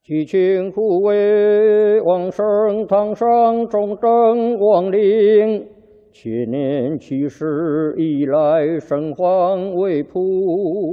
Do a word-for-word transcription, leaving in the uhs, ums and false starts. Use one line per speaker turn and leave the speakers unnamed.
祈请护卫往生堂上忠贞亡灵，千年七世以来，圣皇为仆。